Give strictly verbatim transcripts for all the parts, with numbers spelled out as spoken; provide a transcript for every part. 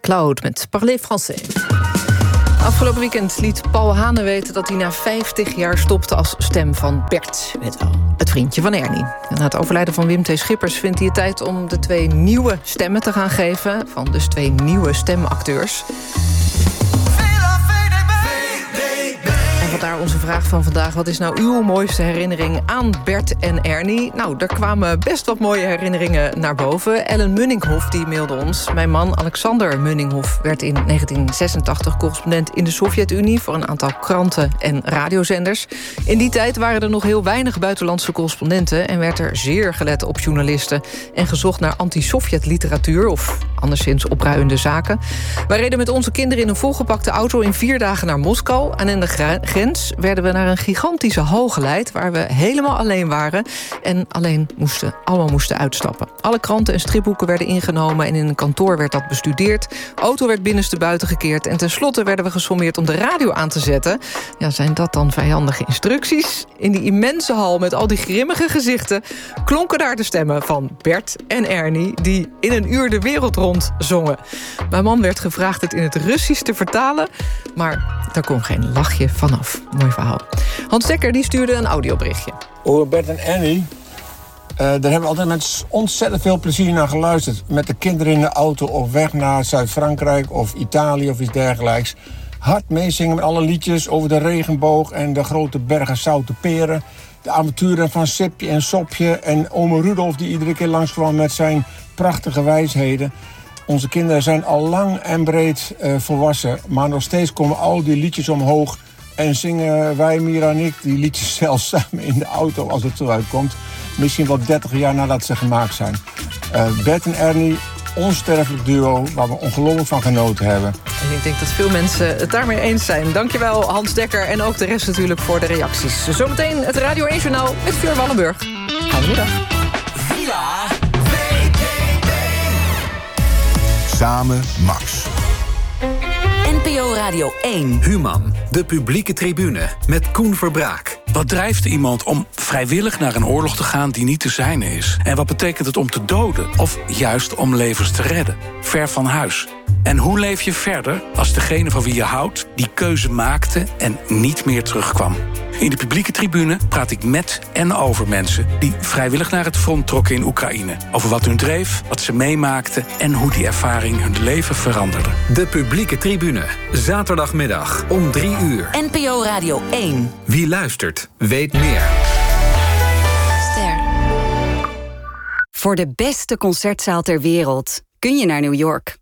Cloud met Parler Français. Afgelopen weekend liet Paul Hane weten dat hij na vijftig jaar stopte als stem van Bert. Weet wel, het vriendje van Ernie. En na het overlijden van Wim T. Schippers vindt hij het tijd om de twee nieuwe stemmen te gaan geven. Van dus twee nieuwe stemacteurs. Vandaar onze vraag van vandaag. Wat is nou uw mooiste herinnering aan Bert en Ernie? Nou, er kwamen best wat mooie herinneringen naar boven. Ellen Munninghoff die mailde ons. Mijn man Alexander Munninghoff werd in negentien zesentachtig correspondent in de Sovjet-Unie voor een aantal kranten en radiozenders. In die tijd waren er nog heel weinig buitenlandse correspondenten en werd er zeer gelet op journalisten en gezocht naar anti-Sovjet literatuur of anderszins opruiende zaken. Wij reden met onze kinderen in een volgepakte auto in vier dagen naar Moskou en in de grens werden we naar een gigantische hal geleid waar we helemaal alleen waren en alleen moesten, allemaal moesten uitstappen. Alle kranten en stripboeken werden ingenomen en in een kantoor werd dat bestudeerd. Auto werd binnenstebuiten gekeerd en tenslotte werden we gesommeerd om de radio aan te zetten. Ja, zijn dat dan vijandige instructies? In die immense hal met al die grimmige gezichten klonken daar de stemmen van Bert en Ernie die in een uur de wereld rond zongen. Mijn man werd gevraagd het in het Russisch te vertalen, maar daar kon geen lachje vanaf. Mooi verhaal. Hans Dekker die stuurde een audioberichtje. Over Bert en Ernie, uh, daar hebben we altijd met ontzettend veel plezier naar geluisterd. Met de kinderen in de auto op weg naar Zuid-Frankrijk of Italië of iets dergelijks. Hard meezingen met alle liedjes over de regenboog en de grote bergen zoute peren. De avonturen van Sipje en Sopje en ome Rudolf die iedere keer langskwam met zijn prachtige wijsheden. Onze kinderen zijn al lang en breed uh, volwassen, maar nog steeds komen al die liedjes omhoog. En zingen wij, Mira en ik, die liedjes zelfs samen in de auto als het zo uitkomt. Misschien wel dertig jaar nadat ze gemaakt zijn. Uh, Bert en Ernie, onsterfelijk duo waar we ongelooflijk van genoten hebben. En ik denk dat veel mensen het daarmee eens zijn. Dankjewel Hans Dekker en ook de rest natuurlijk voor de reacties. Zometeen het Radio één Journaal met Fleur Wallenburg. Goedemiddag. Villa V P B. Samen Max. N P O Radio één. Human, de publieke tribune, met Koen Verbraak. Wat drijft iemand om vrijwillig naar een oorlog te gaan die niet te zijne is? En wat betekent het om te doden? Of juist om levens te redden? Ver van huis. En hoe leef je verder als degene van wie je houdt die keuze maakte en niet meer terugkwam? In de publieke tribune praat ik met en over mensen die vrijwillig naar het front trokken in Oekraïne. Over wat hun dreef, wat ze meemaakten en hoe die ervaring hun leven veranderde. De publieke tribune, zaterdagmiddag om drie uur. N P O Radio één. Wie luistert, weet meer. Ster. Voor de beste concertzaal ter wereld kun je naar New York.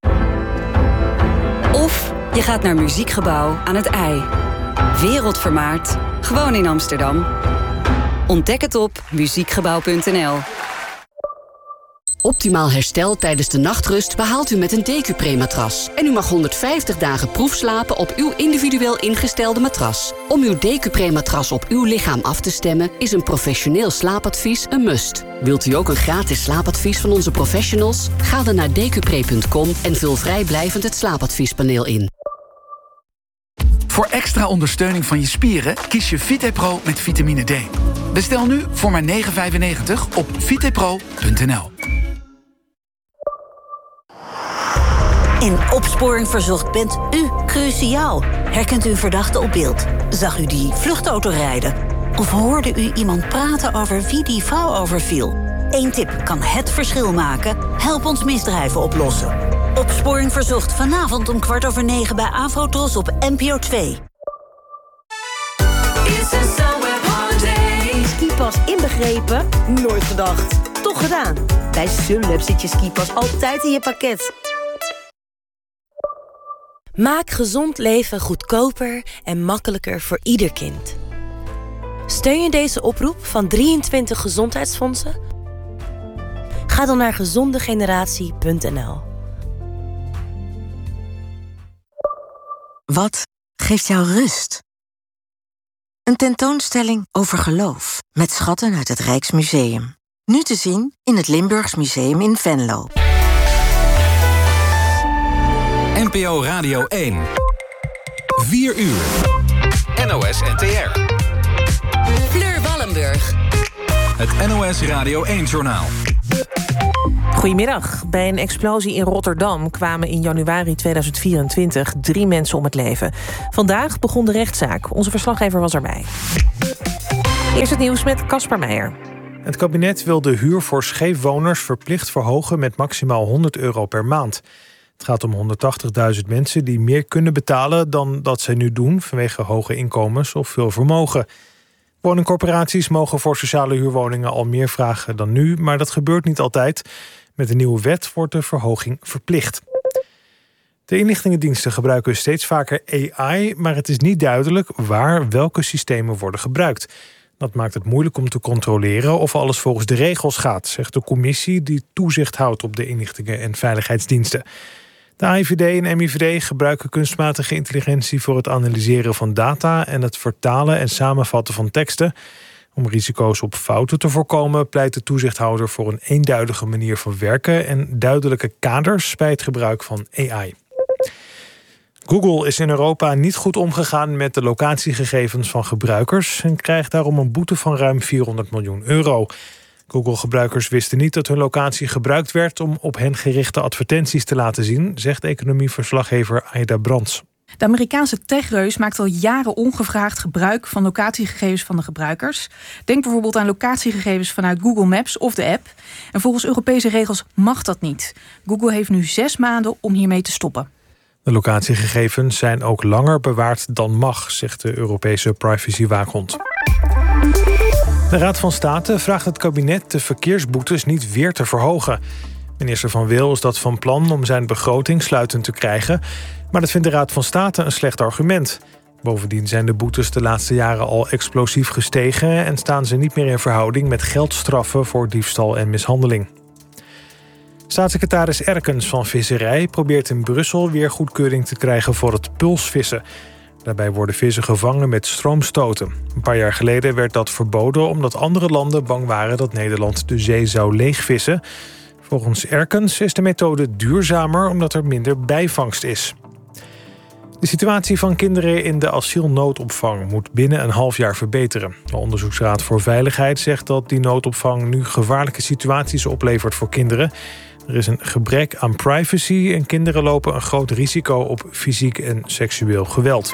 Of je gaat naar Muziekgebouw aan het IJ. Wereldvermaard, gewoon in Amsterdam. Ontdek het op muziekgebouw punt n l. Optimaal herstel tijdens de nachtrust behaalt u met een Decupre-matras. En u mag honderdvijftig dagen proefslapen op uw individueel ingestelde matras. Om uw Decupre-matras op uw lichaam af te stemmen is een professioneel slaapadvies een must. Wilt u ook een gratis slaapadvies van onze professionals? Ga dan naar decupre punt com en vul vrijblijvend het slaapadviespaneel in. Voor extra ondersteuning van je spieren kies je VitePro met vitamine D. Bestel nu voor maar negen vijfennegentig op vitepro punt n l. In Opsporing Verzocht bent u cruciaal. Herkent u een verdachte op beeld? Zag u die vluchtauto rijden? Of hoorde u iemand praten over wie die vrouw overviel? Eén tip kan het verschil maken. Help ons misdrijven oplossen. Opsporing Verzocht vanavond om kwart over negen bij Afrotros op N P O twee. Skipas inbegrepen? Nooit gedacht. Toch gedaan. Bij Sunweb zit je skipas altijd in je pakket. Maak gezond leven goedkoper en makkelijker voor ieder kind. Steun je deze oproep van drieëntwintig gezondheidsfondsen? Ga dan naar gezondegeneratie punt n l. Wat geeft jou rust? Een tentoonstelling over geloof met schatten uit het Rijksmuseum. Nu te zien in het Limburgs Museum in Venlo. N P O Radio één. vier uur. N O S N T R. Fleur Wallenburg. Het N O S Radio één Journaal. Goedemiddag. Bij een explosie in Rotterdam kwamen in januari tweeduizend vierentwintig drie mensen om het leven. Vandaag begon de rechtszaak. Onze verslaggever was erbij. Eerst het nieuws met Casper Meijer. Het kabinet wil de huur voor scheefwoners verplicht verhogen met maximaal honderd euro per maand. Het gaat om honderdtachtigduizend mensen die meer kunnen betalen dan dat zij nu doen vanwege hoge inkomens of veel vermogen. Woningcorporaties mogen voor sociale huurwoningen al meer vragen dan nu, maar dat gebeurt niet altijd. Met de nieuwe wet wordt de verhoging verplicht. De inlichtingendiensten gebruiken steeds vaker A I, maar het is niet duidelijk waar welke systemen worden gebruikt. Dat maakt het moeilijk om te controleren of alles volgens de regels gaat, zegt de commissie die toezicht houdt op de inlichtingen- en veiligheidsdiensten. De A I V D en M I V D gebruiken kunstmatige intelligentie voor het analyseren van data en het vertalen en samenvatten van teksten. Om risico's op fouten te voorkomen pleit de toezichthouder voor een eenduidige manier van werken en duidelijke kaders bij het gebruik van A I. Google is in Europa niet goed omgegaan met de locatiegegevens van gebruikers en krijgt daarom een boete van ruim vierhonderd miljoen euro. Google-gebruikers wisten niet dat hun locatie gebruikt werd om op hen gerichte advertenties te laten zien, zegt economieverslaggever Aida Brands. De Amerikaanse techreus maakt al jaren ongevraagd gebruik van locatiegegevens van de gebruikers. Denk bijvoorbeeld aan locatiegegevens vanuit Google Maps of de app. En volgens Europese regels mag dat niet. Google heeft nu zes maanden om hiermee te stoppen. De locatiegegevens zijn ook langer bewaard dan mag, zegt de Europese privacywaakhond. De Raad van State vraagt het kabinet de verkeersboetes niet weer te verhogen. Minister Van Wil is dat van plan om zijn begroting sluitend te krijgen, maar dat vindt de Raad van State een slecht argument. Bovendien zijn de boetes de laatste jaren al explosief gestegen en staan ze niet meer in verhouding met geldstraffen voor diefstal en mishandeling. Staatssecretaris Erkens van Visserij probeert in Brussel weer goedkeuring te krijgen voor het pulsvissen. Daarbij worden vissen gevangen met stroomstoten. Een paar jaar geleden werd dat verboden omdat andere landen bang waren dat Nederland de zee zou leegvissen. Volgens Erkens is de methode duurzamer omdat er minder bijvangst is. De situatie van kinderen in de asielnoodopvang moet binnen een half jaar verbeteren. De Onderzoeksraad voor Veiligheid zegt dat die noodopvang nu gevaarlijke situaties oplevert voor kinderen. Er is een gebrek aan privacy en kinderen lopen een groot risico op fysiek en seksueel geweld.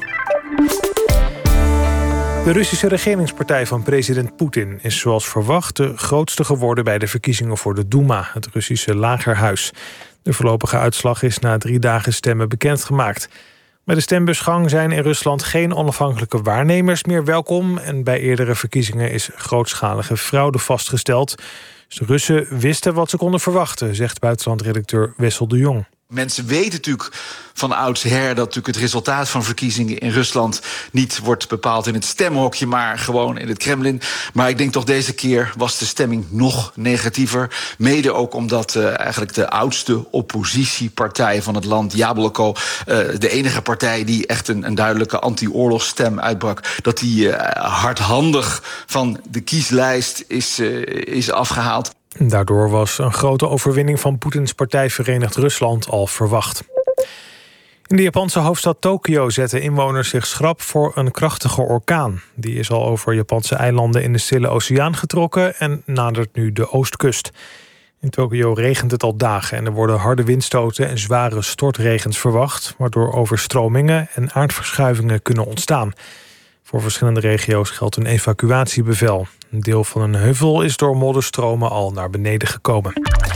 De Russische regeringspartij van president Poetin is zoals verwacht de grootste geworden bij de verkiezingen voor de Duma, het Russische lagerhuis. De voorlopige uitslag is na drie dagen stemmen bekendgemaakt. Bij de stembusgang zijn in Rusland geen onafhankelijke waarnemers meer welkom en bij eerdere verkiezingen is grootschalige fraude vastgesteld. Dus de Russen wisten wat ze konden verwachten, zegt buitenlandredacteur Wessel de Jong. Mensen weten natuurlijk van oudsher dat natuurlijk het resultaat van verkiezingen in Rusland niet wordt bepaald in het stemhokje, maar gewoon in het Kremlin. Maar ik denk toch deze keer was de stemming nog negatiever. Mede ook omdat uh, eigenlijk de oudste oppositiepartij van het land, Jabloko, uh, de enige partij die echt een, een duidelijke anti-oorlogsstem uitbrak, dat die uh, hardhandig van de kieslijst is, uh, is afgehaald. Daardoor was een grote overwinning van Poetins partij Verenigd Rusland al verwacht. In de Japanse hoofdstad Tokio zetten inwoners zich schrap voor een krachtige orkaan. Die is al over Japanse eilanden in de Stille Oceaan getrokken en nadert nu de oostkust. In Tokio regent het al dagen en er worden harde windstoten en zware stortregens verwacht, waardoor overstromingen en aardverschuivingen kunnen ontstaan. Voor verschillende regio's geldt een evacuatiebevel. Een deel van een heuvel is door modderstromen al naar beneden gekomen.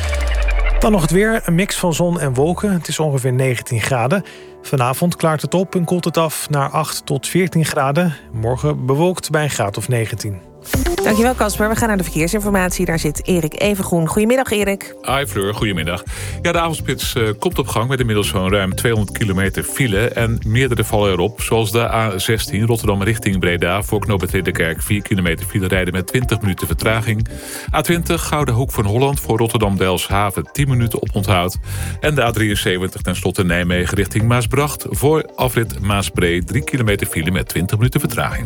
Dan nog het weer, een mix van zon en wolken. Het is ongeveer negentien graden. Vanavond klaart het op en koelt het af naar acht tot veertien graden. Morgen bewolkt bij een graad of negentien. Dankjewel, Casper. We gaan naar de verkeersinformatie. Daar zit Erik Evengroen. Goedemiddag, Erik. Hi Fleur, goedemiddag. Ja, de avondspits uh, komt op gang met inmiddels zo'n ruim tweehonderd kilometer file. En meerdere vallen erop, zoals de A zestien Rotterdam richting Breda. Voor knooppunt Ridderkerk vier kilometer file rijden met twintig minuten vertraging. A twintig Gouden Hoek van Holland voor Rotterdam-Delfshaven tien minuten oponthoud. En de A drieënzeventig tenslotte Nijmegen richting Maasbracht. Voor afrit Maasbree drie kilometer file met twintig minuten vertraging.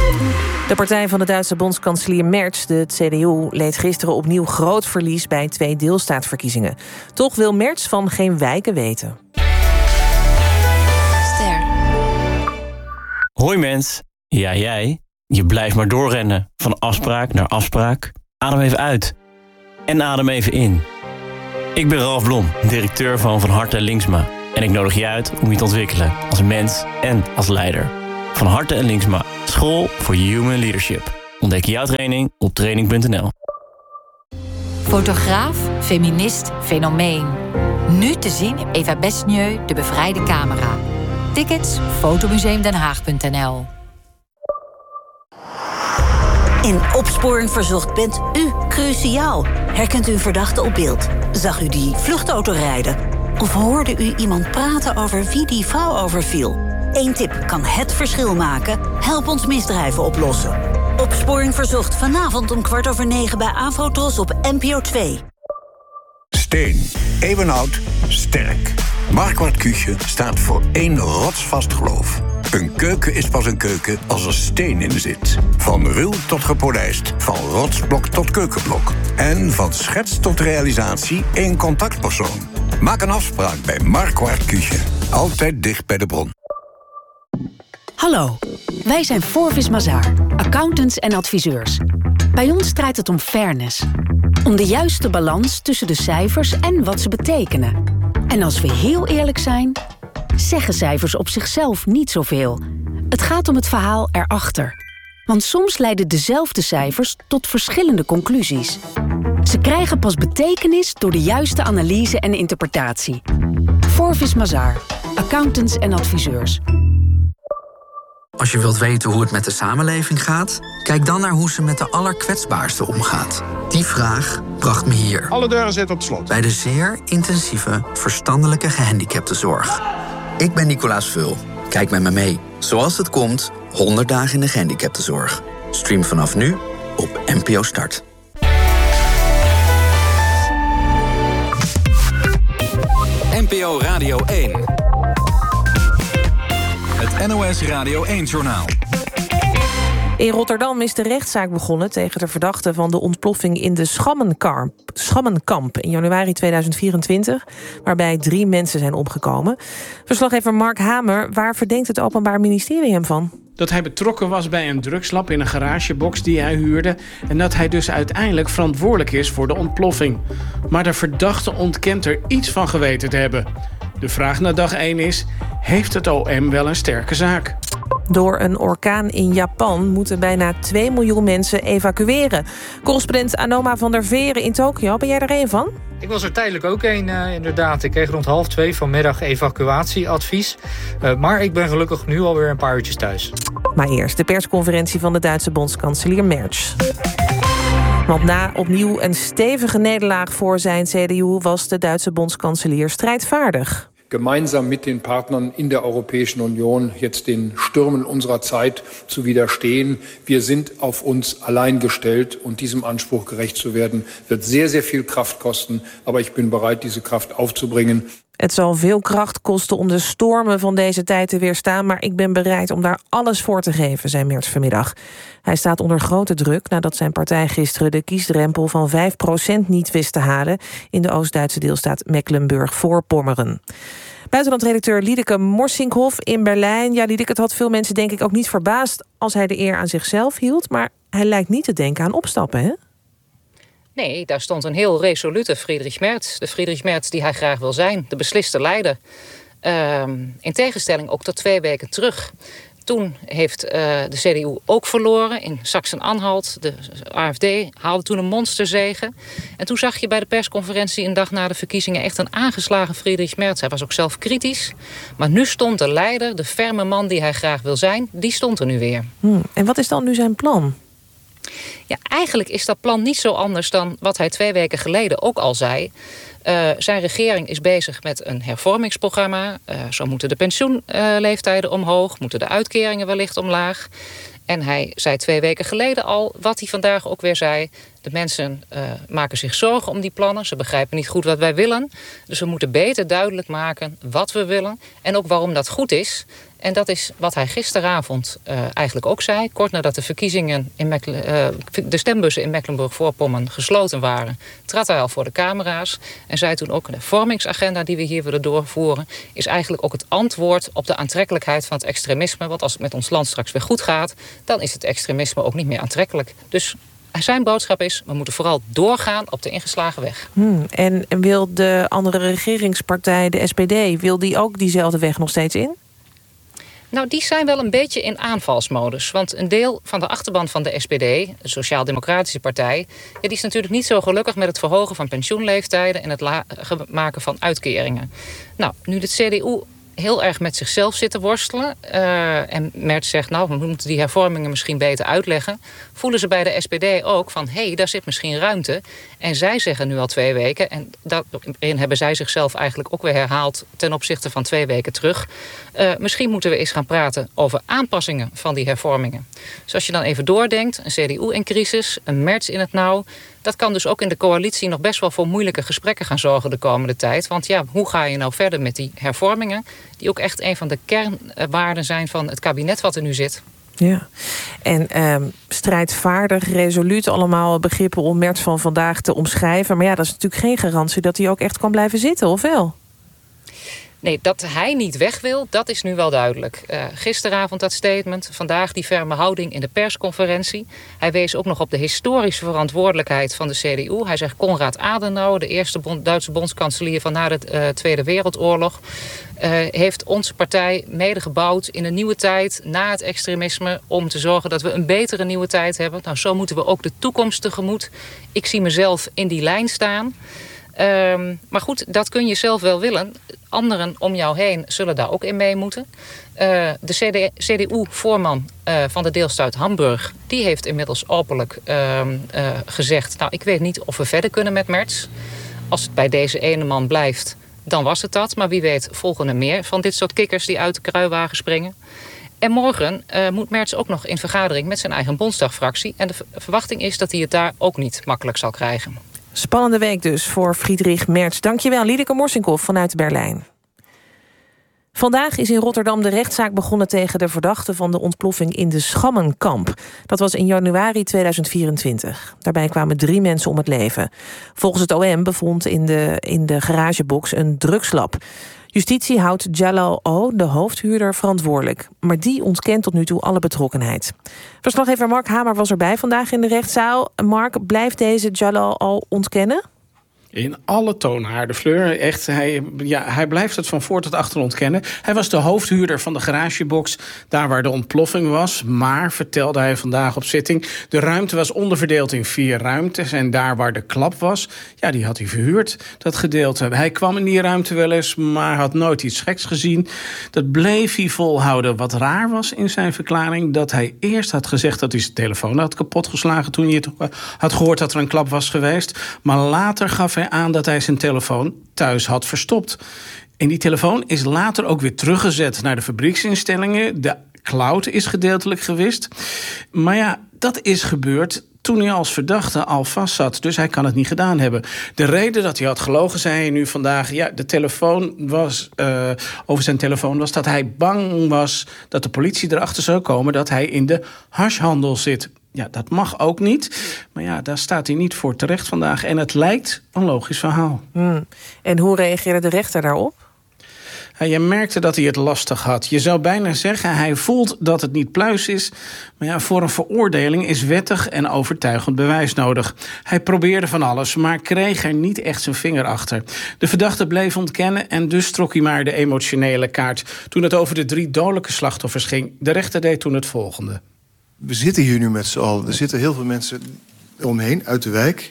De partij van de Duitse bondskanselier Merz, de C D U, leed gisteren opnieuw groot verlies bij twee deelstaatverkiezingen. Toch wil Merz van geen wijken weten. Ster. Hoi mens. Ja, jij. Je blijft maar doorrennen. Van afspraak naar afspraak. Adem even uit. En adem even in. Ik ben Ralf Blom, directeur van Van Harte Linksma. En ik nodig je uit om je te ontwikkelen als mens en als leider. Van Harte en Linksma, school voor human leadership. Ontdek jouw training op training punt n l. Fotograaf, feminist, fenomeen. Nu te zien in Eva Besnieu, De Bevrijde Camera. Tickets, fotomuseumdenhaag punt n l. In Opsporing Verzocht bent u cruciaal. Herkent u een verdachte op beeld? Zag u die vluchtauto rijden? Of hoorde u iemand praten over wie die vrouw overviel? Eén tip kan het verschil maken. Help ons misdrijven oplossen. Opsporing Verzocht vanavond om kwart over negen bij Afrotros op N P O twee. Steen, eeuwenoud, sterk. Marquardt Küche staat voor één rotsvast geloof. Een keuken is pas een keuken als er steen in zit. Van ruw tot gepolijst, van rotsblok tot keukenblok. En van schets tot realisatie één contactpersoon. Maak een afspraak bij Marquardt Küche. Altijd dicht bij de bron. Hallo, wij zijn Forvis Mazars, accountants en adviseurs. Bij ons draait het om fairness. Om de juiste balans tussen de cijfers en wat ze betekenen. En als we heel eerlijk zijn, zeggen cijfers op zichzelf niet zoveel. Het gaat om het verhaal erachter. Want soms leiden dezelfde cijfers tot verschillende conclusies. Ze krijgen pas betekenis door de juiste analyse en interpretatie. Forvis Mazars, accountants en adviseurs. Als je wilt weten hoe het met de samenleving gaat, kijk dan naar hoe ze met de allerkwetsbaarsten omgaat. Die vraag bracht me hier. Alle deuren zitten op slot. Bij de zeer intensieve verstandelijke gehandicaptenzorg. Ik ben Nicolaas Vul. Kijk met me mee. Zoals het komt, honderd dagen in de gehandicaptenzorg. Stream vanaf nu op N P O Start. N P O Radio één. Het N O S Radio één-journaal. In Rotterdam is de rechtszaak begonnen tegen de verdachte van de ontploffing in de Schammenkamp, Schammenkamp in januari tweeduizend vierentwintig, waarbij drie mensen zijn omgekomen. Verslaggever Mark Hamer, waar verdenkt het Openbaar Ministerie hem van? Dat hij betrokken was bij een drugslab in een garagebox die hij huurde en dat hij dus uiteindelijk verantwoordelijk is voor de ontploffing. Maar de verdachte ontkent er iets van geweten te hebben. De vraag na dag één is, heeft het O M wel een sterke zaak? Door een orkaan in Japan moeten bijna twee miljoen mensen evacueren. Correspondent Anoma van der Veren in Tokio, ben jij er een van? Ik was er tijdelijk ook een, uh, inderdaad. Ik kreeg rond half twee vanmiddag evacuatieadvies. Uh, maar ik ben gelukkig nu alweer een paar uurtjes thuis. Maar eerst de persconferentie van de Duitse bondskanselier Merz. Want na opnieuw een stevige nederlaag voor zijn C D U was de Duitse bondskanselier strijdvaardig. Gemeinsam mit den Partnern in der Europäischen Union jetzt den Stürmen unserer Zeit zu widerstehen. Wir sind auf uns allein gestellt und diesem Anspruch gerecht zu werden, wird sehr, sehr viel Kraft kosten. Aber ich bin bereit, diese Kraft aufzubringen. Het zal veel kracht kosten om de stormen van deze tijd te weerstaan, maar ik ben bereid om daar alles voor te geven, zei Merz vanmiddag. Hij staat onder grote druk nadat zijn partij gisteren de kiesdrempel van vijf procent niet wist te halen in de Oost-Duitse deelstaat Mecklenburg-Voorpommeren. Buitenlandredacteur Liedeke Morsinkhoff in Berlijn. Ja, Liedeke, het had veel mensen denk ik ook niet verbaasd als hij de eer aan zichzelf hield, maar hij lijkt niet te denken aan opstappen, hè? Nee, daar stond een heel resolute Friedrich Merz. De Friedrich Merz die hij graag wil zijn, de besliste leider. Uh, in tegenstelling ook tot twee weken terug. Toen heeft uh, de C D U ook verloren in Sachsen-Anhalt. De A F D haalde toen een monsterzege. En toen zag je bij de persconferentie een dag na de verkiezingen echt een aangeslagen Friedrich Merz. Hij was ook zelf kritisch. Maar nu stond de leider, de ferme man die hij graag wil zijn, die stond er nu weer. Hmm. En wat is dan nu zijn plan? Ja, eigenlijk is dat plan niet zo anders dan wat hij twee weken geleden ook al zei. Uh, zijn regering is bezig met een hervormingsprogramma. Uh, zo moeten de pensioenleeftijden omhoog, moeten de uitkeringen wellicht omlaag. En hij zei twee weken geleden al, wat hij vandaag ook weer zei, de mensen uh, maken zich zorgen om die plannen. Ze begrijpen niet goed wat wij willen. Dus we moeten beter duidelijk maken wat we willen en ook waarom dat goed is. En dat is wat hij gisteravond uh, eigenlijk ook zei. Kort nadat de verkiezingen in Mecklen, uh, de stembussen in Mecklenburg-Voorpommern gesloten waren, trad hij al voor de camera's en zei toen ook: de vormingsagenda die we hier willen doorvoeren is eigenlijk ook het antwoord op de aantrekkelijkheid van het extremisme. Want als het met ons land straks weer goed gaat, dan is het extremisme ook niet meer aantrekkelijk. Dus zijn boodschap is, we moeten vooral doorgaan op de ingeslagen weg. Hmm. En wil de andere regeringspartij, de S P D, wil die ook diezelfde weg nog steeds in? Nou, die zijn wel een beetje in aanvalsmodus. Want een deel van de achterban van de S P D, de Sociaal-Democratische Partij, ja, die is natuurlijk niet zo gelukkig met het verhogen van pensioenleeftijden en het la- maken van uitkeringen. Nou, nu de C D U heel erg met zichzelf zit te worstelen uh, en Merz zegt, nou, we moeten die hervormingen misschien beter uitleggen, voelen ze bij de S P D ook van, hé, hey, daar zit misschien ruimte. En zij zeggen nu al twee weken, en daarin hebben zij zichzelf eigenlijk ook weer herhaald ten opzichte van twee weken terug, Uh, misschien moeten we eens gaan praten over aanpassingen van die hervormingen. Dus als je dan even doordenkt, een C D U in crisis, een Merz in het nauw, dat kan dus ook in de coalitie nog best wel voor moeilijke gesprekken gaan zorgen de komende tijd. Want ja, hoe ga je nou verder met die hervormingen, die ook echt een van de kernwaarden zijn van het kabinet wat er nu zit? Ja, en uh, strijdvaardig, resoluut, allemaal begrippen om Merz van vandaag te omschrijven. Maar ja, dat is natuurlijk geen garantie dat hij ook echt kan blijven zitten, of wel? Nee, dat hij niet weg wil, dat is nu wel duidelijk. Uh, gisteravond dat statement, vandaag die ferme houding in de persconferentie. Hij wees ook nog op de historische verantwoordelijkheid van de C D U. Hij zegt Konrad Adenauer, de eerste bond, Duitse bondskanselier van na de uh, Tweede Wereldoorlog, Uh, heeft onze partij mede gebouwd in een nieuwe tijd na het extremisme om te zorgen dat we een betere nieuwe tijd hebben. Nou, zo moeten we ook de toekomst tegemoet. Ik zie mezelf in die lijn staan. Um, maar goed, dat kun je zelf wel willen. Anderen om jou heen zullen daar ook in mee moeten. Uh, de C D U-voorman uh, van de deelstaat Hamburg, die heeft inmiddels openlijk uh, uh, gezegd, nou, ik weet niet of we verder kunnen met Merz. Als het bij deze ene man blijft, dan was het dat. Maar wie weet volgen er meer van dit soort kikkers die uit de kruiwagen springen. En morgen uh, moet Merz ook nog in vergadering met zijn eigen Bondsdagfractie. En de verwachting is dat hij het daar ook niet makkelijk zal krijgen. Spannende week dus voor Friedrich Merz. Dankjewel, Liedeke Morsinkhoff vanuit Berlijn. Vandaag is in Rotterdam de rechtszaak begonnen tegen de verdachte van de ontploffing in de Schammenkamp. Dat was in januari tweeduizend vierentwintig. Daarbij kwamen drie mensen om het leven. Volgens het O M bevond in de, in de garagebox een drugslab. Justitie houdt Jalal O., de hoofdhuurder, verantwoordelijk. Maar die ontkent tot nu toe alle betrokkenheid. Verslaggever Mark Hamer was erbij vandaag in de rechtszaal. Mark, blijft deze Jalal O. ontkennen? In alle toonaarden, Fleur. Echt, hij, ja, hij blijft het van voor tot achter ontkennen. Hij was de hoofdhuurder van de garagebox, daar waar de ontploffing was. Maar, vertelde hij vandaag op zitting, de ruimte was onderverdeeld in vier ruimtes. En daar waar de klap was, ja, die had hij verhuurd, dat gedeelte. Hij kwam in die ruimte wel eens, maar had nooit iets geks gezien. Dat bleef hij volhouden. Wat raar was in zijn verklaring, dat hij eerst had gezegd dat hij zijn telefoon had kapotgeslagen toen hij het had gehoord dat er een klap was geweest. Maar later gaf hij aan dat hij zijn telefoon thuis had verstopt. En die telefoon is later ook weer teruggezet naar de fabrieksinstellingen. De cloud is gedeeltelijk gewist. Maar ja, dat is gebeurd toen hij als verdachte al vast zat. Dus hij kan het niet gedaan hebben. De reden dat hij had gelogen, zei hij nu vandaag, ja, de telefoon was, uh, over zijn telefoon was dat hij bang was dat de politie erachter zou komen dat hij in de hashhandel zit. Ja, dat mag ook niet. Maar ja, daar staat hij niet voor terecht vandaag. En het lijkt een logisch verhaal. Hmm. En hoe reageerde de rechter daarop? Ja, je merkte dat hij het lastig had. Je zou bijna zeggen, hij voelt dat het niet pluis is. Maar ja, voor een veroordeling is wettig en overtuigend bewijs nodig. Hij probeerde van alles, maar kreeg er niet echt zijn vinger achter. De verdachte bleef ontkennen en dus trok hij maar de emotionele kaart toen het over de drie dodelijke slachtoffers ging. De rechter deed toen het volgende. We zitten hier nu met z'n allen. Er zitten heel veel mensen omheen uit de wijk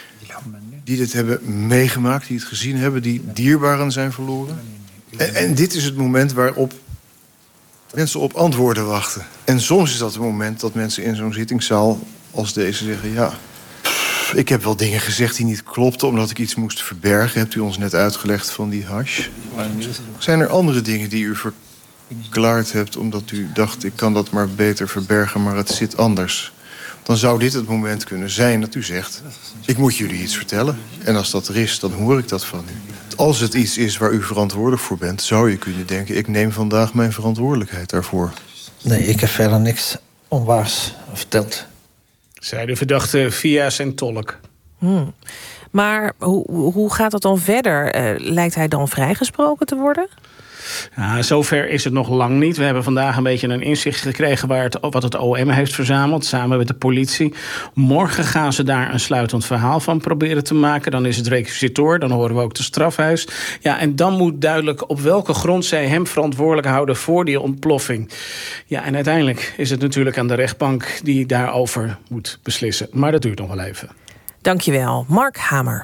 die dit hebben meegemaakt, die het gezien hebben, die dierbaren zijn verloren. En, en dit is het moment waarop mensen op antwoorden wachten. En soms is dat het moment dat mensen in zo'n zittingszaal als deze zeggen, ja, ik heb wel dingen gezegd die niet klopten omdat ik iets moest verbergen. Hebt u ons net uitgelegd van die hash? Zijn er andere dingen die u verklaard hebt omdat u dacht, ik kan dat maar beter verbergen, maar het zit anders? Dan zou dit het moment kunnen zijn dat u zegt, ik moet jullie iets vertellen. En als dat er is, dan hoor ik dat van u. Als het iets is waar u verantwoordelijk voor bent, zou je kunnen denken, ik neem vandaag mijn verantwoordelijkheid daarvoor. Nee, ik heb verder niks onwaars verteld. Zei de verdachte via zijn tolk. Hmm. Maar hoe, hoe gaat dat dan verder? Uh, lijkt hij dan vrijgesproken te worden? Ja, zover is het nog lang niet. We hebben vandaag een beetje een inzicht gekregen waar het, wat het O M heeft verzameld, samen met de politie. Morgen gaan ze daar een sluitend verhaal van proberen te maken. Dan is het requisitoor, dan horen we ook de strafhuis. Ja, en dan moet duidelijk op welke grond zij hem verantwoordelijk houden voor die ontploffing. Ja, en uiteindelijk is het natuurlijk aan de rechtbank die daarover moet beslissen. Maar dat duurt nog wel even. Dankjewel, Mark Hamer.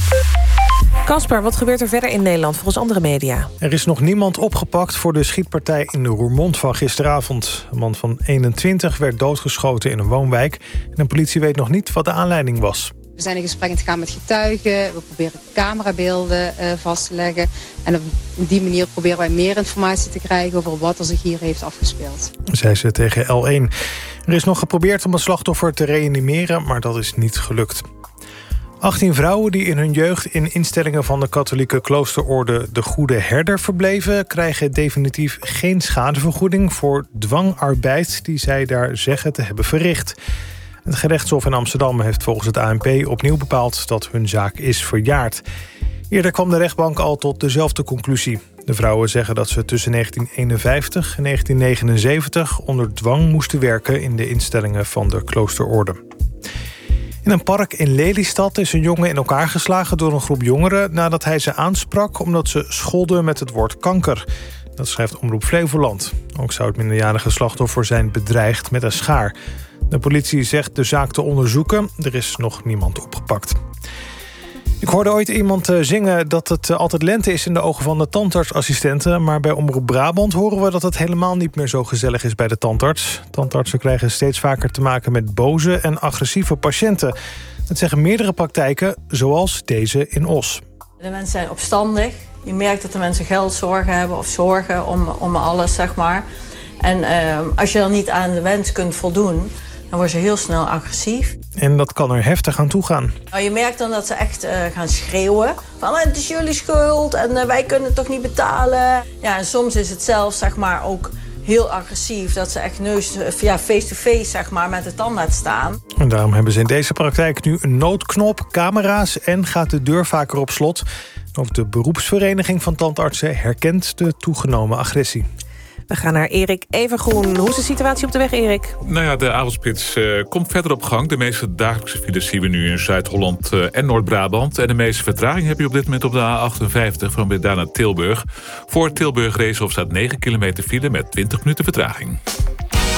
Caspar, wat gebeurt er verder in Nederland volgens andere media? Er is nog niemand opgepakt voor de schietpartij in de Roermond van gisteravond. Een man van eenentwintig werd doodgeschoten in een woonwijk. En de politie weet nog niet wat de aanleiding was. We zijn in gesprek aan het gaan met getuigen. We proberen camerabeelden uh, vast te leggen. En op die manier proberen wij meer informatie te krijgen over wat er zich hier heeft afgespeeld. Zei ze tegen L één. Er is nog geprobeerd om het slachtoffer te reanimeren, maar dat is niet gelukt. achttien vrouwen die in hun jeugd in instellingen van de katholieke kloosterorde De Goede Herder verbleven, krijgen definitief geen schadevergoeding voor dwangarbeid die zij daar zeggen te hebben verricht. Het gerechtshof in Amsterdam heeft volgens het A N P opnieuw bepaald dat hun zaak is verjaard. Eerder kwam de rechtbank al tot dezelfde conclusie. De vrouwen zeggen dat ze tussen negentien eenenvijftig en negentien negenenzeventig onder dwang moesten werken in de instellingen van de kloosterorde. In een park in Lelystad is een jongen in elkaar geslagen door een groep jongeren nadat hij ze aansprak omdat ze scholden met het woord kanker. Dat schrijft Omroep Flevoland. Ook zou het minderjarige slachtoffer zijn bedreigd met een schaar. De politie zegt de zaak te onderzoeken. Er is nog niemand opgepakt. Ik hoorde ooit iemand zingen dat het altijd lente is in de ogen van de tandartsassistenten. Maar bij Omroep Brabant horen we dat het helemaal niet meer zo gezellig is bij de tandarts. Tandartsen krijgen steeds vaker te maken met boze en agressieve patiënten. Dat zeggen meerdere praktijken, zoals deze in Os. De mensen zijn opstandig. Je merkt dat de mensen geldzorgen hebben of zorgen om, om alles, zeg maar. En uh, als je dan niet aan de wens kunt voldoen, dan worden ze heel snel agressief. En dat kan er heftig aan toe gaan. Nou, je merkt dan dat ze echt uh, gaan schreeuwen. Van, het is jullie schuld en uh, wij kunnen het toch niet betalen. Ja, en soms is het zelfs, zeg maar, ook heel agressief. Dat ze echt neus, ja, face-to-face, zeg maar, met de tandarts staan. En daarom hebben ze in deze praktijk nu een noodknop, camera's en gaat de deur vaker op slot. Ook de beroepsvereniging van tandartsen herkent de toegenomen agressie. We gaan naar Erik Evengroen. Hoe is de situatie op de weg, Erik? Nou ja, de avondspits uh, komt verder op gang. De meeste dagelijkse files zien we nu in Zuid-Holland uh, en Noord-Brabant. En de meeste vertraging heb je op dit moment op de A achtenvijftig... van Breda naar Tilburg. Voor Tilburg Reeshof staat negen kilometer file met twintig minuten vertraging.